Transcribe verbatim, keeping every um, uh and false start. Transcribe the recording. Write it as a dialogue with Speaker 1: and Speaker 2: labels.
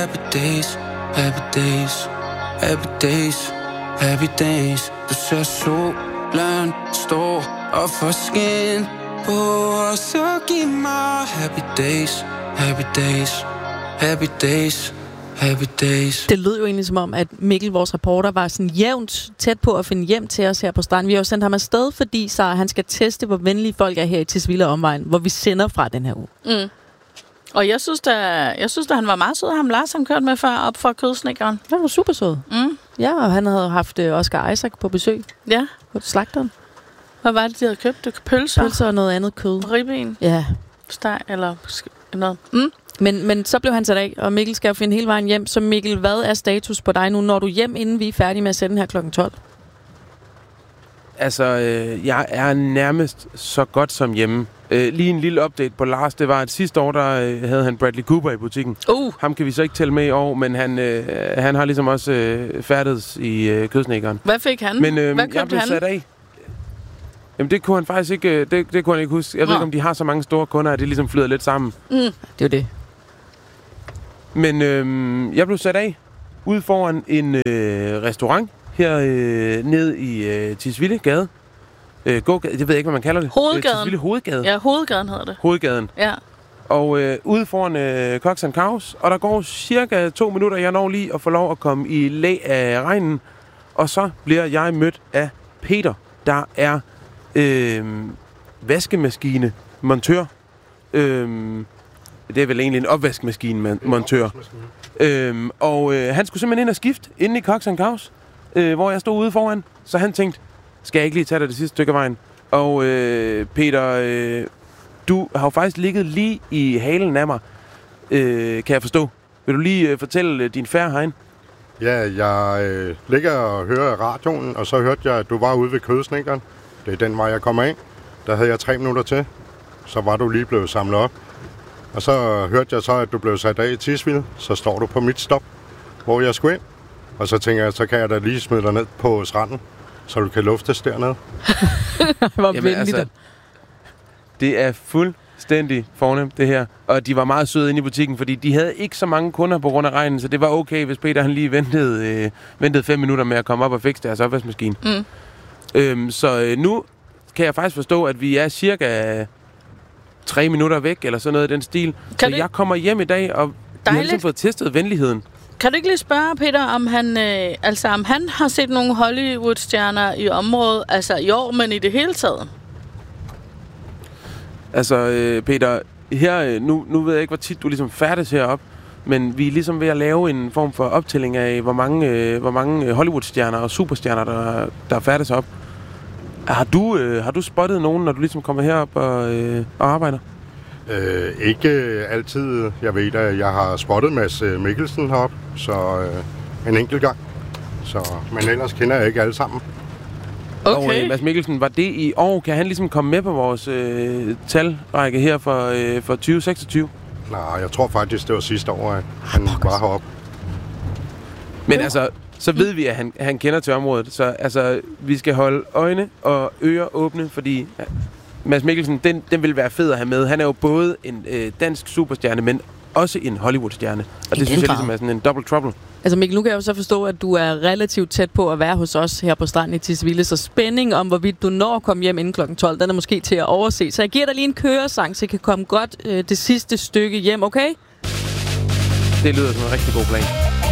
Speaker 1: Happy days, happy days, happy days, happy days. Du ser solen stå og få skin på, og så giv mig happy days, happy days, happy days, happy days.
Speaker 2: Det lød jo egentlig som om, at Mikkel, vores reporter, var sådan jævnt tæt på at finde hjem til os her på stranden. Vi har jo sendt ham afsted, fordi så han skal teste, hvor venlige folk er her i Tisvilde omvejen, hvor vi sender fra den her uge.
Speaker 3: Mm. Og jeg synes, da, jeg synes da, han var meget sød. Ham Lars, han kørte med før op fra kødsnikkeren.
Speaker 2: Han var super sød.
Speaker 3: Mm.
Speaker 2: Ja, og han havde haft uh, Oscar Isaac på besøg.
Speaker 3: Ja.
Speaker 2: På slagteren.
Speaker 3: Hvad var det, de havde købt? Det pølser?
Speaker 2: Pølser og noget andet kød.
Speaker 3: Ribben?
Speaker 2: Ja.
Speaker 3: Steg eller noget. Mm.
Speaker 2: Men, men så blev han sat af, og Mikkel skal jo finde hele vejen hjem. Så Mikkel, hvad er status på dig nu, når du er hjem, inden vi er færdige med at sende her klokken tolv?
Speaker 4: Altså, øh, jeg er nærmest så godt som hjemme. Øh, lige en lille update på Lars. Det var, at sidste år, der øh, havde han Bradley Cooper i butikken.
Speaker 3: Uh.
Speaker 4: Ham kan vi så ikke tælle med i år, men han, øh, han har ligesom også øh, færdedes i øh, kødsnikkeren.
Speaker 3: Hvad fik han?
Speaker 4: Men øh,
Speaker 3: Hvad
Speaker 4: jeg blev
Speaker 3: han?
Speaker 4: sat af. Jamen, det kunne han faktisk ikke, det, det kunne han ikke huske. Jeg Nå. ved ikke, om de har så mange store kunder, at det ligesom flyder lidt sammen.
Speaker 3: Mm.
Speaker 2: Det er jo det.
Speaker 4: Men øh, jeg blev sat af ude foran en øh, restaurant her øh, ned i øh, Tisvilde Gade. Øh, gågade, det ved jeg ikke, hvad man kalder det.
Speaker 3: Hovedgaden.
Speaker 4: Tisvilde Hovedgade.
Speaker 3: Ja, Hovedgaden hedder det.
Speaker 4: Hovedgaden.
Speaker 3: Ja.
Speaker 4: Og øh, ude foran øh, Cox and Cows, og der går cirka to minutter, jeg når lige at få lov at komme i læ af regnen. Og så bliver jeg mødt af Peter, der er øh, vaskemaskine-montør. Øh, det er vel egentlig en opvaskemaskine-montør. Øh, og øh, han skulle simpelthen ind og skifte inde i Cox and Cows, øh, hvor jeg stod ude foran. Så han tænkte, skal jeg ikke lige tage dig det sidste stykke af vejen? Og øh, Peter, øh, du har jo faktisk ligget lige i halen af mig, øh, kan jeg forstå. Vil du lige øh, fortælle øh, din færd herinde?
Speaker 5: Ja, jeg øh, ligger og hører radioen, og så hørte jeg, at du var ude ved kødsnikkeren. Det er den vej, jeg kommer ind. Der havde jeg tre minutter til. Så var du lige blevet samlet op. Og så hørte jeg så, at du blev sat af i Tisvilde. Så står du på mit stop, hvor jeg skulle ind. Og så tænker jeg, så kan jeg da lige smide dig ned på stranden, så du kan luftes dernede.
Speaker 2: Hvor venligt. Altså,
Speaker 4: det er fuldstændig fornemt, det her. Og de var meget søde inde i butikken, fordi de havde ikke så mange kunder på grund af regnen, så det var okay, hvis Peter han lige ventede, øh, ventede fem minutter med at komme op og fikse deres opvaskemaskine.
Speaker 3: Mm.
Speaker 4: Øhm, så øh, nu kan jeg faktisk forstå, at vi er cirka tre minutter væk, eller sådan noget i den stil.
Speaker 3: Kan
Speaker 4: så jeg kommer hjem i dag, og vi har ligesom fået testet venligheden.
Speaker 3: Kan du ikke lige spørge, Peter, om han, øh, altså, om han har set nogle Hollywood-stjerner i området, altså i år, men i det hele taget?
Speaker 4: Altså, øh, Peter, her, nu, nu ved jeg ikke, hvor tit du ligesom færdes heroppe, men vi er ligesom ved at lave en form for optælling af, hvor mange, øh, hvor mange Hollywood-stjerner og superstjerner, der, der færdes op. Har du, øh, har du spottet nogen, når du ligesom kommer herop og, øh, og arbejder?
Speaker 5: Øh, ikke altid. Jeg ved, at jeg har spottet Mads Mikkelsen heroppe, så øh, en enkelt gang. Så, men ellers kender jeg ikke alle sammen.
Speaker 3: Okay.
Speaker 4: Og øh, Mads Mikkelsen, var det i år? Kan han ligesom komme med på vores øh, talrække her for, øh, for tyve seksogtyve?
Speaker 5: Nej, jeg tror faktisk, det var sidste år, at han var heroppe.
Speaker 4: Men altså, så ved vi, at han, han kender til området. Så altså, vi skal holde øjne og ører åbne, fordi Mads Mikkelsen, den, den vil være fed at have med. Han er jo både en øh, dansk superstjerne, men også en Hollywood-stjerne. Og det synes jeg ligesom er sådan en double trouble.
Speaker 2: Altså Mikkel, nu kan jeg jo så forstå, at du er relativt tæt på at være hos os her på stranden i Tisvilde, så spænding om, hvorvidt du når at komme hjem inden klokken tolv, den er måske til at overse. Så jeg giver dig lige en køresang, så jeg kan komme godt øh, det sidste stykke hjem, okay?
Speaker 4: Det lyder som en rigtig god plan.